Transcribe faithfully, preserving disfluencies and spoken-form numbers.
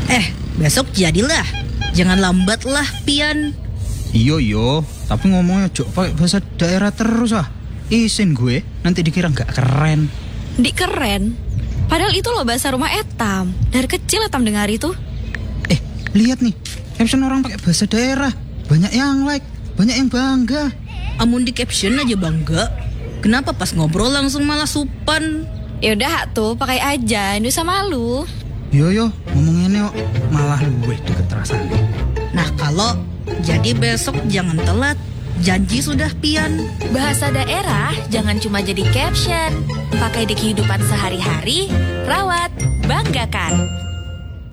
Eh, besok jadilah. Jangan lambat lah, Pian. Iyo iyo, tapi ngomongnya jok pakai bahasa daerah terus ah. Isin gue, nanti dikira nggak keren. Di keren? Padahal itu loh bahasa rumah Etam. Dari kecil Etam dengar itu. Eh, lihat nih, caption orang pakai bahasa daerah. Banyak yang like, banyak yang bangga. Amun di caption aja bangga. Kenapa pas ngobrol langsung malah supan? Yaudah tuh, pakai aja, nggak usah malu. Yo yo, ngomongnya kok malah luwih deket rasanya. Nah kalau jadi besok jangan telat. Janji sudah, Pian. Bahasa daerah jangan cuma jadi caption. Pakai di kehidupan sehari-hari, rawat, banggakan.